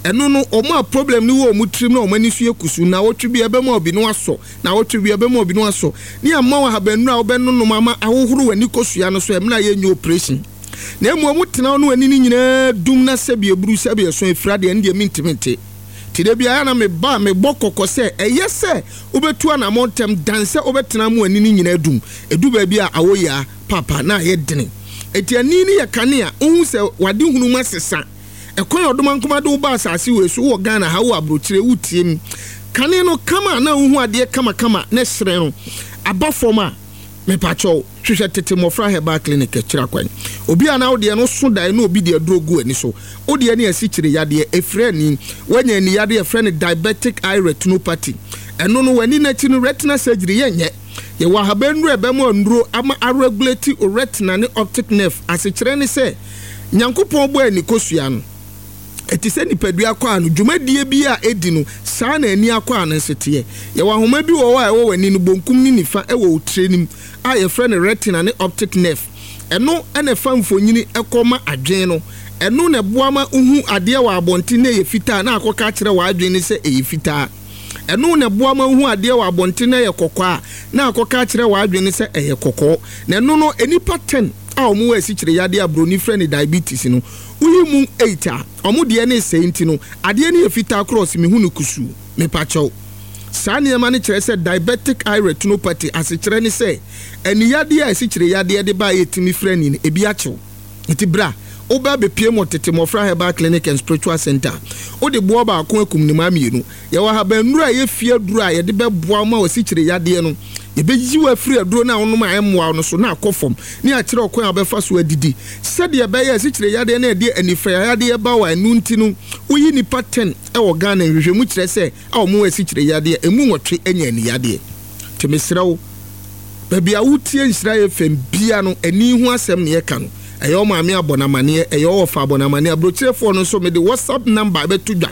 eno no omo problem ni wo mu trim na omo ni so ekusu na wotwe bi ebe ma obi no aso na wotwe bi ebe ma obi no aso ni amma wa habanu a obe no no mama ahohoro wani kosua no so em na ye nyu operation na emu omutena no ani ni nyina dum na sebi eburu sebi eso efrade ande mintiminte tide bia na me ba me bokoko se eyese obetu na montem danse obetena mu ani ni nyina dum edu ba bia awoya papa na ye dene eti ani ni ye kane a ohun se wade hunu masesa ekon odoma nkoma de uba asase we so wo Ghana ha wo abrochire wutiem kane no kama na ohun ade kama na sere no abafoma me pacho hwehwe tete mofra heba clinic kira kwan obi ana wo de no so dai na obi de drogu ani so wo de ani asikire yade efre ni wanya ni yade efre ni diabetic eye retinopathy eno no wani na chi no retina surgery yenye ye wa habenru ebemo nduro ama regulate retina ne optic nerve asikire ni se nyankopon bo ani kosua no etise nipadua kwa anu dwumadie bi a edi no saa na ani akwa anu sete ye wa homa bi wo wa ewo wani no bonkum ni nifa ewo utrenim a ye frɛ ne retina ne optic nerve eno ene fa mfonyini ekoma adwen no eno ne boama uhu ade wa abonti na ye fita na akoka kire wa adwen ni se ye fita eno ne boama uhu ade wa abonti na ye kokwa na akoka kire wa adwen ni se ye kokko na eno no enipa 10 a omu wa sikire yade abroni frɛ ne diabetes no uyi mu 8 omu de ne senti no ade ne ye fita cross me hunu kusu me pacho sani ya mani chere se diabetic eye retinopathy asikire ni se eni yade a asikire yade de ba yetimi frɛ ni ebi achew eti bra oba be pie motete mofra heba clinic and spiritual center o de boa ba akon akum ni ma mienu ye wa haba nura ye fie duru a ye de be boa ma asikire yade no ye be yi wa free aduro na wono ma emwa no so na akofom ni a kire okon abefa so adidi sede ye be ye asikire yade na de anifa yade ye ba wa anu ntinu uyi ni pattern e wo Ghana hwehwemu kire se a wo mu asikire yade emu wotwe enya ni yade temesrawo baby a wutie Israel fem bia no ani hu asem ne ye ka no eyo maami abonamane eyo ofa abonamane abrochirefo no so me de WhatsApp number betudwa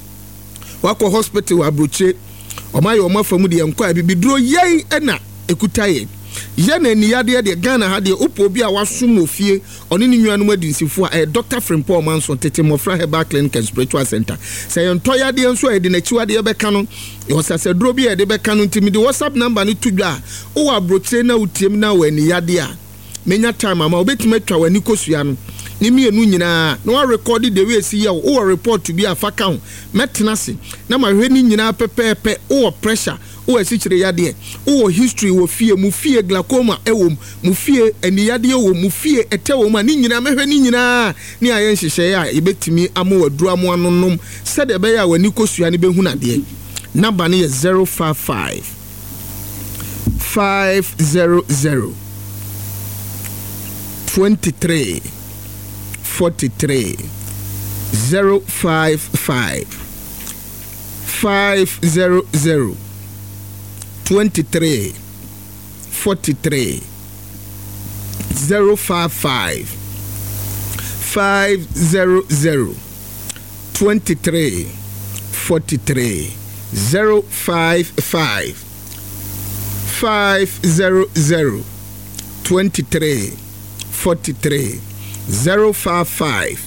wako hospital abrochire omaye omafamu de enko abibiduro yei ena ekutaye ye na ni yade de Ghana ha de opo bi a wasom ofie oni ni nnuanu adinsifo a Dr. Frimpong Manson tete mofra heba clinic and spiritual center say ento yade enso e de na chiwade e beka no yo sase duro bi e de beka no ntimi de WhatsApp number ni tudwa o abrochire na utiem na wani yade a menya time ama obetima twa wani kosua no ni mienu nyina no record the way see you o report to be afaka ho metenase na mahwe ni nyina pepepe o pressure o asikire yade o history wo fie mu fie glaucoma ewom mu fie ani yade wo mu fie etewo ma ni nyina mahwe ni nyina ni ayen hyehyɛ a ebetimi amo waduru amo anonom sede be ya wani kosua ni behu na de number ni 055 500 23 43 055 500 23 43 055 500 23 43 055 500 23 43 055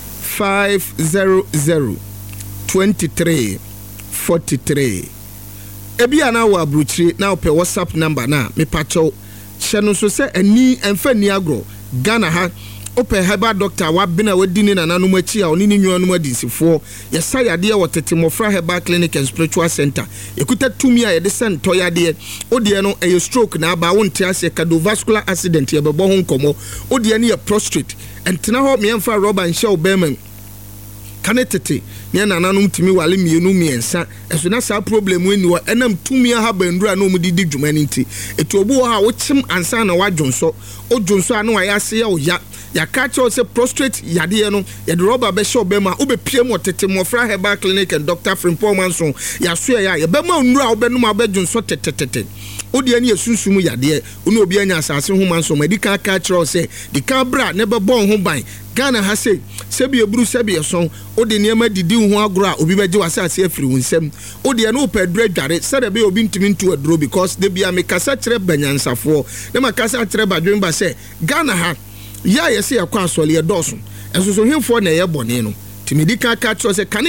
500 23 43 ebia na wa abrochire na ope WhatsApp number na me pacho cheno so se ani emfa ni agro Ghana ha ope heba doctor wa bina wadini na nanu machi a oni ni nnuanu adisifo ye sayade wotete mofra heba clinic and spiritual center ekuta tumi a ye de sento yade ode no e stroke na aba wonte ase cardiovascular accident ye bebo ho nkomo ode ne ye prostrate entena ho me emfa rubber and shell bemen kanetete ne nananum timi wale mienu miensa eso na sa problem weni wa enam tumi ha bandura na omudidi dwumani nti etu obu ha wo chim ansa na wadwonso odwonso anu wa ya se ya ya kacho se prostrate yade no ye de rubber be show be ma obepie mo tete mofra heba clinic and Dr. Frimpong Manson ya so ya ye be ma nura obenum abedwonso tetetete odi ani esunsum yade oni obi anya asase ho Manson medical culture se di kabra ne be bon ho ban Ghana ha se bi eburu se bi eson odi ne ma didi ho agro a obi beje wasase afiri wunsem odi ene opedru adware se de be obi ntimi ntu adro because de bia me kasa kire banyansafo ne ma kasa kire badwen ba se Ghana ha ya yesi yakwa asole ye doso enso so hemfo na ye bone no timedi ka ka tro se